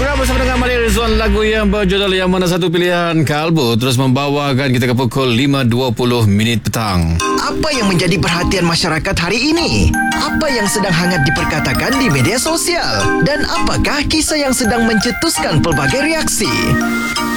Program bersama dengan Malik Rizwan. Lagu yang berjudul Yang Mana Satu Pilihan Kalbu terus membawakan kita ke pukul 5.20 petang. Apa yang menjadi perhatian masyarakat hari ini? Apa yang sedang hangat diperkatakan di media sosial? Dan apakah kisah yang sedang mencetuskan pelbagai reaksi?